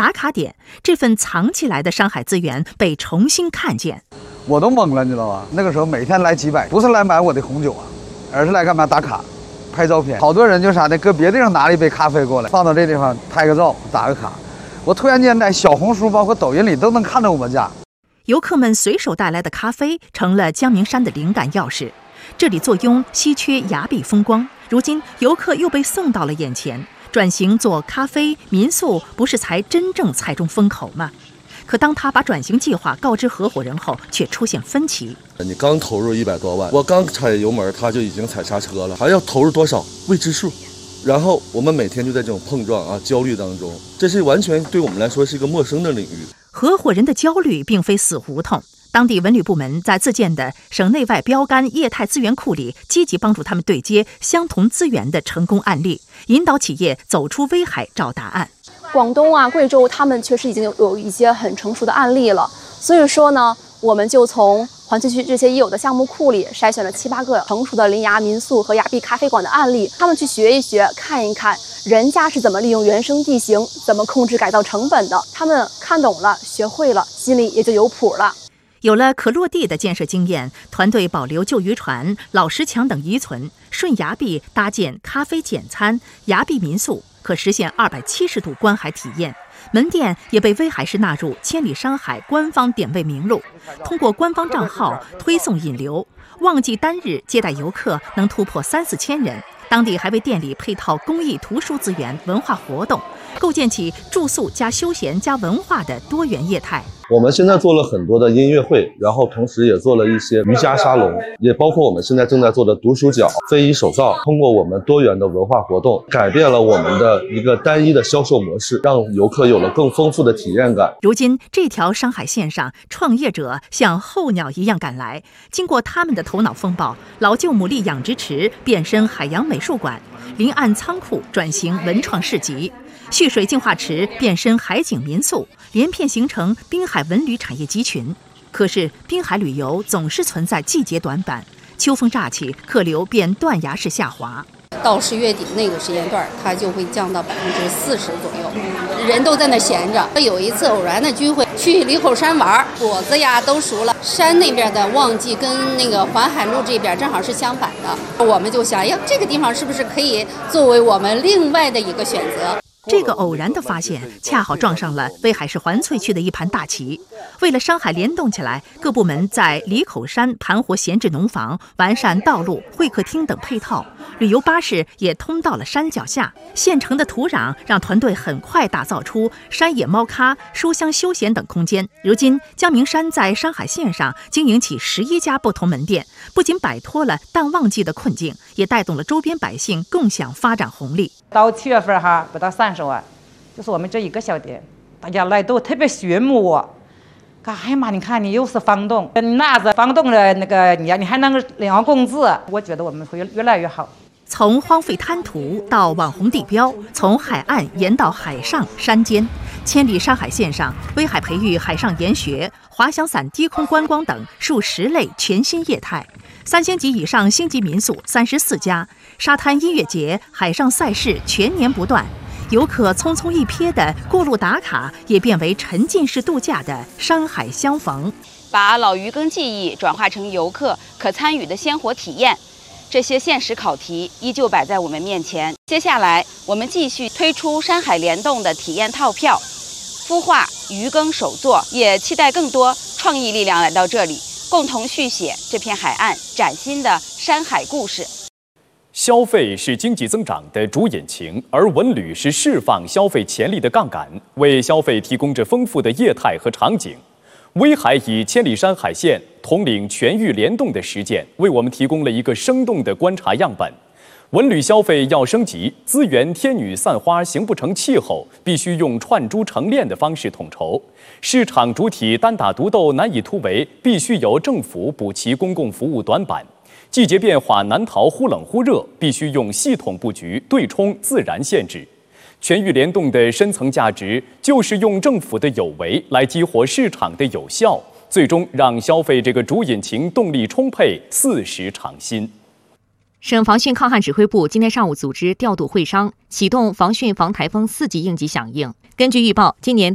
打卡点，这份藏起来的山海资源被重新看见。 我都懵了，你知道吧？那个时候每天来几百，不是来买我的红酒啊，而是来干嘛？打卡、拍照片。好多人就啥的，搁别地方拿了一杯咖啡过来，放到这地方拍个照、打个卡。我突然间在小红书包括抖音里都能看到我们家。 游客们随手带来的咖啡成了江明山的灵感钥匙。这里坐拥稀缺崖壁风光，如今游客又被送到了眼前。转型做咖啡民宿，不是才真正踩中风口吗？可当他把转型计划告知合伙人后，却出现分歧。 你刚投入100多万，我刚踩油门，他就已经踩刹车了，还要投入多少未知数。然后我们每天就在这种碰撞焦虑当中，这是完全对我们来说是一个陌生的领域。 合伙人的焦虑并非死胡同。当地文旅部门在自建的省内外标杆业态资源库里，积极帮助他们对接相同资源的成功案例，引导企业走出危海找答案。 广东贵州他们确实已经有一些很成熟的案例了，所以说呢，我们就从环球区这些已有的项目库里筛选了7、8个成熟的临崖民宿和崖壁咖啡馆的案例，他们去学一学，看一看人家是怎么利用原生地形，怎么控制改造成本的。他们看懂了，学会了，心里也就有谱了。 有了可落地的建设经验，团队保留旧渔船、老石墙等遗存，顺崖壁搭建咖啡简餐、崖壁民宿，可实现270度观海体验。门店也被威海市纳入千里山海官方点位名录，通过官方账号推送引流，旺季单日接待游客能突破3、4千人。当地还为店里配套公益图书资源、文化活动，构建起住宿加休闲加文化的多元业态。 我们现在做了很多的音乐会，然后同时也做了一些瑜伽沙龙，也包括我们现在正在做的读书角、非遗手造。通过我们多元的文化活动，改变了我们的一个单一的销售模式，让游客有了更丰富的体验感。 如今这条山海线上，创业者像候鸟一样赶来，经过他们的头脑风暴，老旧牡蛎养殖池变身海洋美术馆，临岸仓库转型文创市集，蓄水净化池变身海景民宿，连片形成滨海文旅产业集群。可是滨海旅游总是存在季节短板，秋风乍起，客流便断崖式下滑。 到10月底那个时间段，它就会降到40%左右，人都在那闲着。有一次偶然的聚会，去里口山玩，果子呀都熟了。山那边的旺季跟那个环海路这边正好是相反的，我们就想，这个地方是不是可以作为我们另外的一个选择？ 这个偶然的发现恰好撞上了威海市环翠区的一盘大棋。为了山海联动起来，各部门在里口山盘活闲置农房，完善道路、会客厅等配套，旅游巴士也通到了山脚下。现成的土壤让团队很快打造出山野猫咖、书香休闲等空间。如今江明山在山海线上经营起11家不同门店，不仅摆脱了淡旺季的困境，也带动了周边百姓共享发展红利。 到7月份不到30万，就是我们这一个小店，大家来都特别羡慕我。哎呀妈，你看你又是房东，拿着房东的那个你还能领工资，我觉得我们会越来越好。 从荒废滩涂到网红地标，从海岸沿到海上山间，千里山海线上，威海培育海上研学、滑翔伞低空观光等数10类全新业态，3000级以上星级民宿34家，沙滩音乐节、海上赛事全年不断。游客匆匆一瞥的过路打卡，也变为沉浸式度假的山海相逢， 把老渔耕技艺转化成游客可参与的鲜活体验。这些现实考题依旧摆在我们面前。接下来，我们继续推出山海联动的体验套票，孵化渔耕手作，也期待更多创意力量来到这里，共同续写这片海岸崭新的山海故事。 消费是经济增长的主引擎，而文旅是释放消费潜力的杠杆，为消费提供着丰富的业态和场景。威海以千里山海线统领全域联动的实践，为我们提供了一个生动的观察样本。文旅消费要升级，资源天女散花形不成气候，必须用串珠成链的方式统筹。市场主体单打独斗难以突围，必须由政府补齐公共服务短板。季节变化难逃忽冷忽热，必须用系统布局对冲自然限制。全域联动的深层价值，就是用政府的有为来激活市场的有效，最终让消费这个主引擎动力充沛，40常新。 省防汛抗旱指挥部今天上午组织调度会商，启动防汛防台风4级应急响应。根据预报，今年